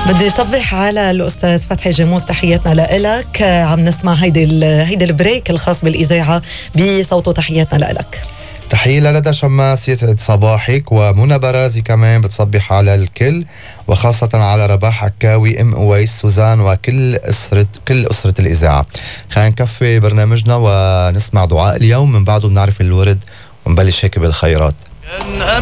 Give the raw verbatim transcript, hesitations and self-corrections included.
بدي صبح على الأستاذ فتحي جاموس، تحياتنا لإلك. عم نسمع هيدي هيدي البريك الخاص بالإذاعة بصوته، تحياتنا لإلك. تحية لندى شماس، يسعد صباحك. ومنى برازي كمان بتصبح على الكل، وخاصة على رباح عكاوي، ام اويس، سوزان، وكل أسرة كل أسرة الإذاعة. خلينا نكفي برنامجنا ونسمع دعاء اليوم، من بعده بنعرف الورد ونبلش هيك بالخيرات.